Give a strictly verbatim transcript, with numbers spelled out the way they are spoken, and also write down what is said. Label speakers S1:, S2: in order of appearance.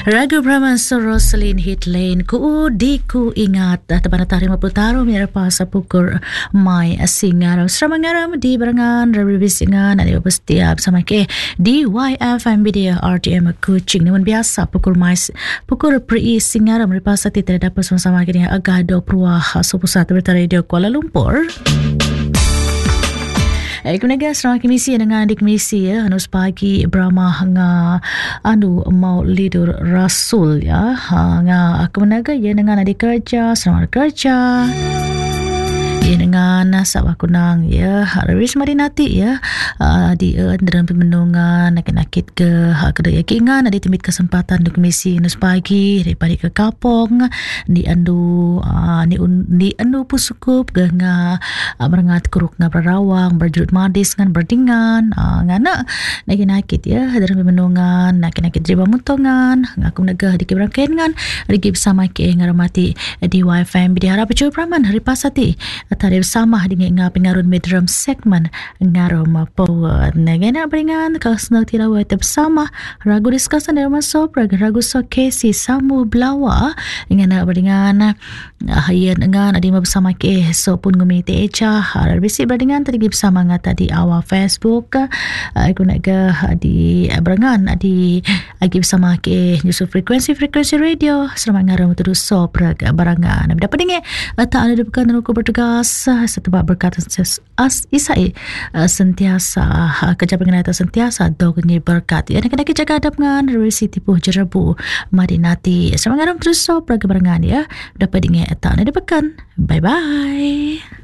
S1: Ragu Brahman Roslyn hit lane ku di ku ingat tabana tarik lima puluh taruh mira pasa pukul mai singaram seramangaram di barangan rabi bisingan ada setiap sama ke di Y F M Media R T M Kuching namun biasa pukul mai pukul pri singaram ripasa tidak dapat sama-sama kini agado pruah sepusat berita radio Kuala Lumpur. Eh, kemudian serang komisi dengan adik komisi ya, anu pagi Brahma nga anu mau lidur Rasul ya, ha, nga kemudian ya dengan adik kerja, serang kerja. Ya dengan nasab aku nang ya Haris Marinati ya uh, di uh, dalam pemenungan nakit-nakit ke hak kedai kingan ada timit kesempatan untuk misi nus pagi daripada ke kapong di andu uh, di, un, di andu pusukup ke nga uh, berengat kuruk nga berawang berjurut madis ngan berdingan uh, ngana nakit-nakit ya dalam pemenungan nakit-nakit driba mutongan ngaku negah di keberangken ngan di bersama ke ngaramati di Y F M di harap cuy praman hari pasati tarif sama dengan ngap ngarun medram segmen ngarum power negana beringan kasna tirawa bersama ragu diskusan dalam masuk ragu so kesi samu blawa ngana beringan hayan ngan adi bersama ke so pun ngumite echa har bisi beringan tadi bersama ngata di awal Facebook aku nak ke di beringan adi agi bersama ke Yusuf frekuensi frekuensi radio selama ngarum terus so barangan dapat dengar tak ada depan aku bertugas setebak berkata as isai sentiasa kerja pengenai sentiasa dogni berkat ya nak kita jaga adab ngan resi tipu jerabu Marinati sama ngaram terus so pergi barengan ya dapat dengar tak ada depan bye bye.